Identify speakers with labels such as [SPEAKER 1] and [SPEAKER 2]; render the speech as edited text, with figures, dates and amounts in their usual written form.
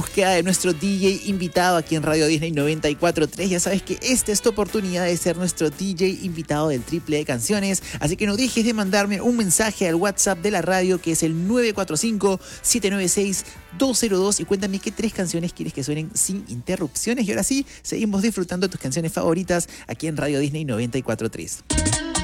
[SPEAKER 1] Búsqueda de nuestro DJ invitado aquí en Radio Disney 94.3. Ya sabes que esta es tu oportunidad de ser nuestro DJ invitado del triple de canciones. Así que no dejes de mandarme un mensaje al WhatsApp de la radio, que es el 945-796-202, y cuéntame qué 3 canciones quieres que suenen sin interrupciones. Y ahora sí, seguimos disfrutando de tus canciones favoritas aquí en Radio Disney 94.3.